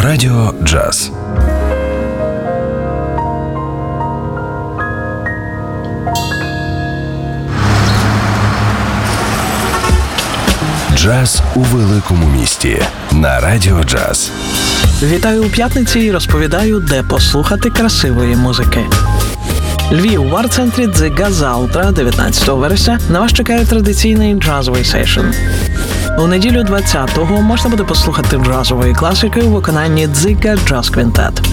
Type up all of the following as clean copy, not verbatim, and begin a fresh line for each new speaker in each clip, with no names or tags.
Радіо Джаз. Джаз у великому місті на Радіо Джаз.
Вітаю у п'ятниці і розповідаю, де послухати красивої музики. Львів, в арт-центрі Дзига завтра, 19 вересня, на вас чекає традиційний джазовий сейшн. У неділю 20-го можна буде послухати джазової класики у виконанні Дзига Джаз Квінтет.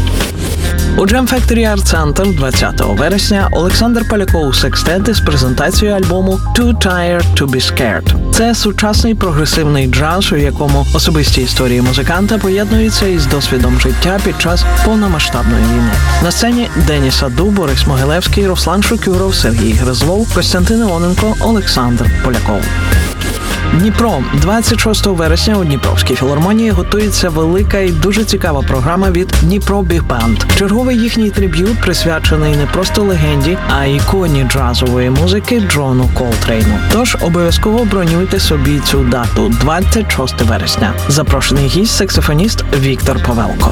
У Jam Factory Art Center 20 вересня Олександр Поляков секстет із презентацією альбому Too Tired to be Scared. Це сучасний прогресивний джаз, у якому особисті історії музиканта поєднуються із досвідом життя під час повномасштабної війни. На сцені Деніс Аду, Борис Могилевський, Руслан Шукюров, Сергій Гризлов, Костянтин Ілоненко, Олександр Поляков. Дніпро. 26 вересня у Дніпровській філармонії готується велика і дуже цікава програма від Дніпро Біг Бенд. Черговий їхній триб'ют присвячений не просто легенді, а іконі джазової музики Джону Колтрейну. Тож обов'язково бронюйте собі цю дату – 26 вересня. Запрошений гість – саксофоніст Віктор Павелко.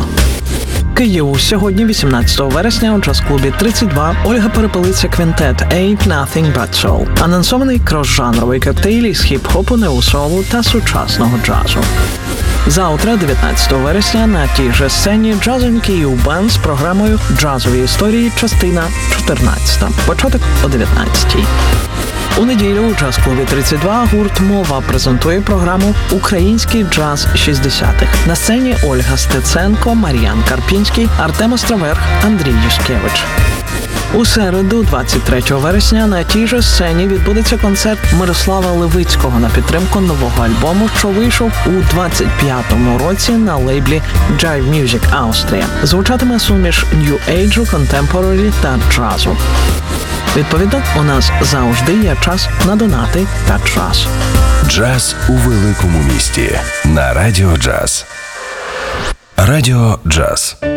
Київ. Сьогодні, 18 вересня, у джаз-клубі 32 Ольга Перепелиця Квінтет «Ain't Nothing But Soul». Анонсований крос-жанровий коктейль із хіп-хопу, неосолу та сучасного джазу. Завтра, 19 вересня, на тій же сцені Джазовий Київ Бенд з програмою «Джазові історії», частина 14. Початок о 19-й. У неділю у джаз-клубі 32 гурт «Мова» презентує програму «Український джаз 60-х». На сцені Ольга Стеценко, Мар'ян Карпінський, Артем Островерх, Андрій Юшкевич. У середу, 23 вересня, на тій же сцені відбудеться концерт Мирослава Левицького на підтримку нового альбому, що вийшов у 25-му році на лейблі Jive Music Austria. Звучатиме суміш New Age, Contemporary та джазу. Відповідно, у нас завжди є час на донати та джаз.
Джаз у великому місті на Радіо Джаз. Радіо Джаз.